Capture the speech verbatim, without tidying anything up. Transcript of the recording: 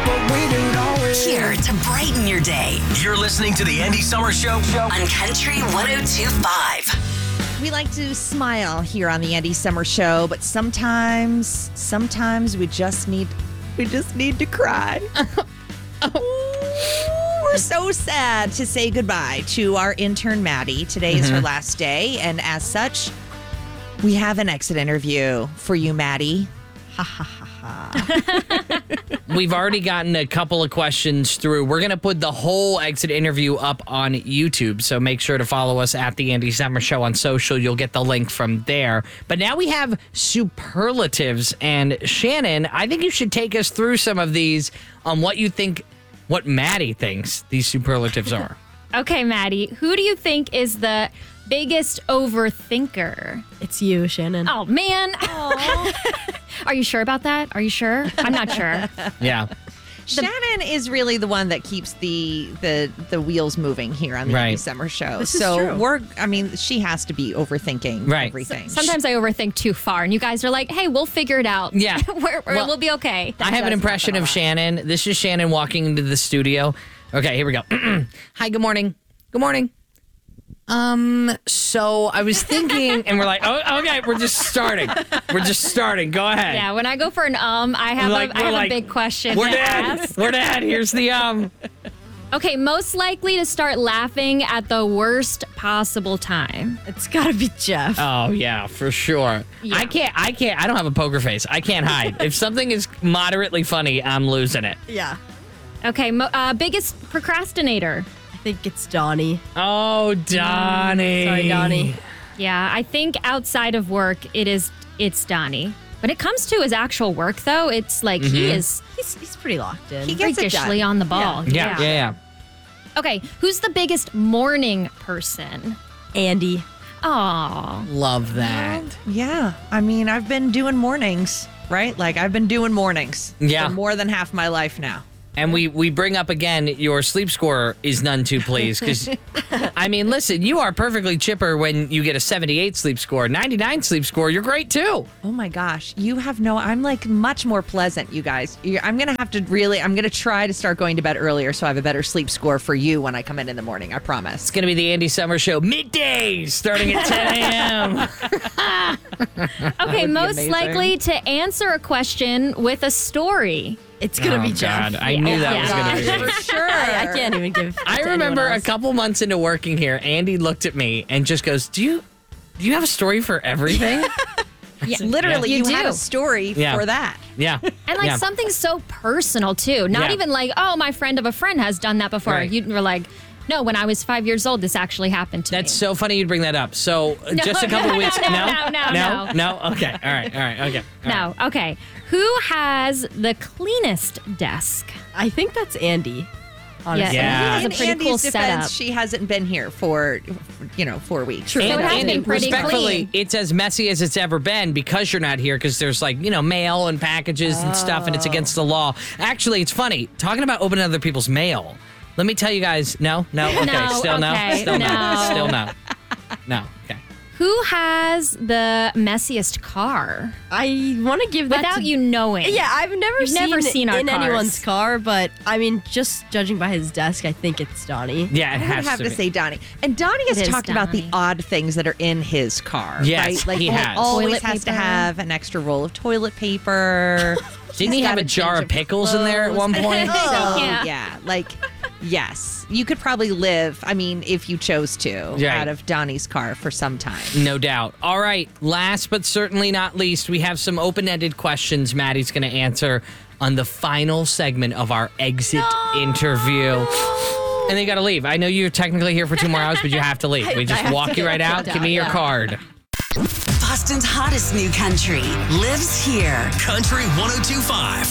but we do it always. Here to brighten your day You're listening to the Andy Summer Show. on Country one oh two point five. We like to smile here on the Andy Summer Show, but sometimes, sometimes we just need, we just need to cry. We're so sad to say goodbye to our intern, Maddie. Today is her last day, and as such, we have an exit interview for you, Maddie. Ha ha ha ha. We've already gotten a couple of questions through. We're going to put the whole exit interview up on YouTube, so make sure to follow us at the Andy Summer Show on social. You'll get the link from there. But now we have superlatives, and Shannon, I think you should take us through some of these on what you think, what Maddie thinks these superlatives are. Okay, Maddie, who do you think is the biggest overthinker? It's you, Shannon. Oh, man. Are you sure about that? Are you sure? I'm not sure. Yeah. Shannon is really the one that keeps the the the wheels moving here on the Right. Andy Summer Show. This is so true. we're, I mean, she has to be overthinking Right. everything. Sometimes I overthink too far, and you guys are like, hey, we'll figure it out. Yeah. we're, we're, Well, we'll be okay. I have an impression of Shannon. This is Shannon walking into the studio. Okay, here we go. Hi, good morning. Good morning. Um, so I was thinking, and we're like, oh, okay, we're just starting. We're just starting. Go ahead. Yeah, when I go for an um, I have, Like, a, I we're have like, a big question We're to dead. ask. We're dead. Here's the um. Okay, most likely to start laughing at the worst possible time. It's got to be Jeff. Oh yeah, for sure. Yeah. I can't. I can't. I don't have a poker face. I can't hide. If something is moderately funny, I'm losing it. Yeah. Okay, mo- uh, biggest procrastinator. I think it's Donnie. Oh, Donnie. Sorry, Donnie. Yeah, I think outside of work, it is it's Donnie. When it comes to his actual work, though, it's like he is He's, he's pretty locked in. He gets it freakishly done. on the ball. Yeah, yeah, yeah. Okay, who's the biggest morning person? Andy. Oh, Love that. Yeah, I mean, I've been doing mornings, right? Like I've been doing mornings Yeah. for more than half my life now. And we, we bring up again, your sleep score is none too pleased. Because, I mean, listen, you are perfectly chipper when you get a seventy-eight sleep score. ninety-nine sleep score, you're great too. Oh my gosh, you have no, I'm like much more pleasant, you guys. You're, I'm going to have to really, I'm going to try to start going to bed earlier so I have a better sleep score for you when I come in in the morning, I promise. It's going to be the Andy Summer Show middays starting at ten a.m. okay. Most amazing. likely to answer a question with a story. It's going to Oh, be Jeff. God, I knew that Yeah. was going to be. For sure. I, I can't even give. I to remember anyone a else. couple months into working here, Andy looked at me and just goes, "Do you, do you have a story for everything?" Yeah, literally, You you, do. had a story Yeah. for that. Yeah, And like yeah. something so personal too. Not Yeah. even like, oh, my friend of a friend has done that before. Right. You were like, no, when I was five years old, this actually happened to That's me. so funny you'd bring that up. So uh, No, just a couple no, weeks. no, no, no, no, no. Okay, all right, all right, okay. all right. No, okay. Who has the cleanest desk? I think that's Andy. Honestly. Yeah. Andy has In a pretty Andy's cool defense, setup. she hasn't been here for, you know, four weeks. So it And, has Andy, been pretty respectfully, clean. it's as messy as it's ever been because you're not here because there's like, you know, mail and packages and stuff and it's against the law. Actually, it's funny. Talking about opening other people's mail. Let me tell you guys, no, no, okay, No, still no, okay, still no, no. still no. No, okay. Who has the messiest car? I want to give that Without to, you knowing. Yeah, I've never You've seen, never seen our in cars. anyone's car, but I mean, just judging by his desk, I think it's Donnie. Yeah, it I would has have to, to be. say Donnie. And Donnie has It is talked about the Donnie. odd things that are in his car. Yes, right? Like he he has. always Toilet has to paper. have an extra roll of toilet paper. Didn't he He's have got a jar change of pickles in there at one point? So, Yeah. yeah. like, yes. You could probably live, I mean, if you chose to, Right. out of Donnie's car for some time. No doubt. All right. Last but certainly not least, we have some open-ended questions Maddie's going to answer on the final segment of our exit interview. And then you got to leave. I know you're technically here for two more hours, but you have to leave. We just walk you right out. Give me your card. Boston's hottest new country lives here. Country one oh two point five.